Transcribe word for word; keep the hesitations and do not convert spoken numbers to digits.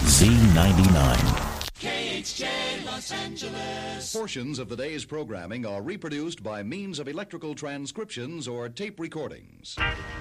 Z ninety-nine. K H J Los Angeles. Portions of the day's programming are reproduced by means of electrical transcriptions or tape recordings.